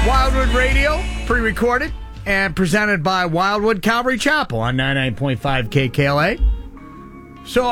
Wildwood Radio, pre-recorded and presented by Wildwood Calvary Chapel on 99.5 KKLA. So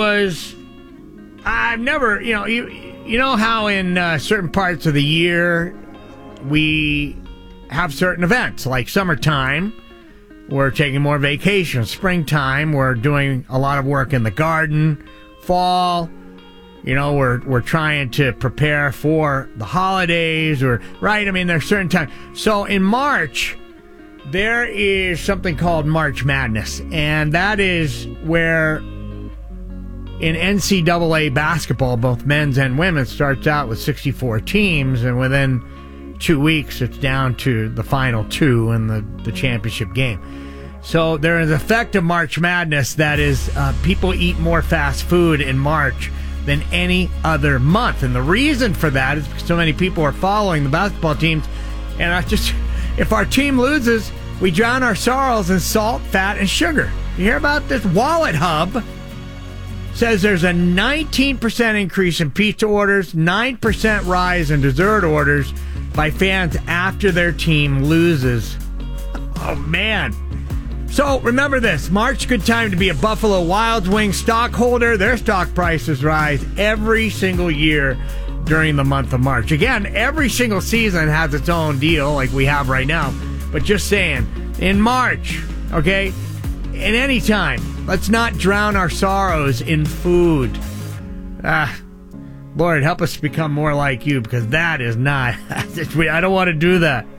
I've never, you know how in certain parts of the year we have certain events, like summertime, we're taking more vacation. Springtime, we're doing a lot of work in the garden. Fall, we're trying to prepare for the holidays, right? I mean, there's certain times. So in March, there is something called March Madness, and that is where in NCAA basketball, both men's and women's, starts out with 64 teams, and within 2 weeks, it's down to the final two in the championship game. So there is an effect of March Madness that is people eat more fast food in March than any other month. And the reason for that is because so many people are following the basketball teams. And if our team loses, we drown our sorrows in salt, fat, and sugar. You hear about this? Wallet Hub says there's a 19% increase in pizza orders, 9% rise in dessert orders by fans after their team loses. Oh, man. So remember this, March, good time to be a Buffalo Wild Wings stockholder. Their stock prices rise every single year during the month of March. Again, every single season has its own deal like we have right now. But just saying, in March, okay, at any time, let's not drown our sorrows in food. Lord, help us become more like you, because that is not, I don't want to do that.